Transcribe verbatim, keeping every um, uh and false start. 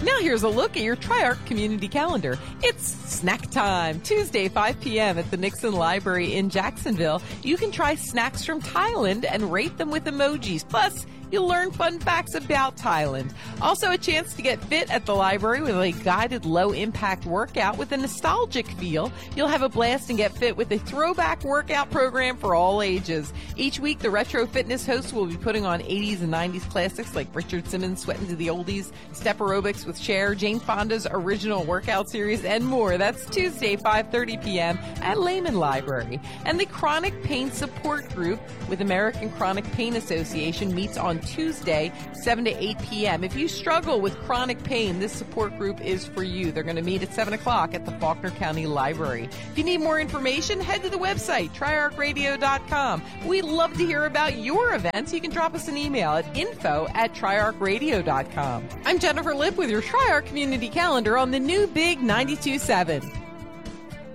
Now here's a look at your TriArc community calendar. It's snack time, Tuesday, five p.m. at the Nixon Library in Jacksonville. You can try snacks from Thailand and rate them with emojis. Plus, you'll learn fun facts about Thailand. Also, a chance to get fit at the library with a guided low-impact workout with a nostalgic feel. You'll have a blast and get fit with a throwback workout program for all ages. Each week, the Retro Fitness host will be putting on eighties and nineties classics like Richard Simmons' Sweatin' to the Oldies, Step Aerobics with Cher, Jane Fonda's original workout series, and more. That's Tuesday, five thirty p.m. at Lehman Library. And the Chronic Pain Support Group with American Chronic Pain Association meets on Tuesday, seven to eight p.m. If you struggle with chronic pain, this support group is for you. They're going to meet at seven o'clock at the Faulkner County Library. If you need more information, head to the website, tri arc radio dot com. We'd love to hear about your events. You can drop us an email at info at tri arc radio dot com. I'm Jennifer Lipp with your TriArc Community Calendar on the new Big ninety-two point seven.